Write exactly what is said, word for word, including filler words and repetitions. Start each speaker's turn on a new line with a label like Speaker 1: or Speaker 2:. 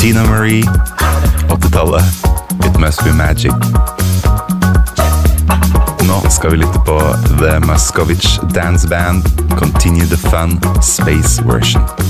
Speaker 1: Tina Marie, åttitallet, It Must Be Magic. Nå skal vi lytte på The Muscovich Dance Band, Continue the Fun, Space Version.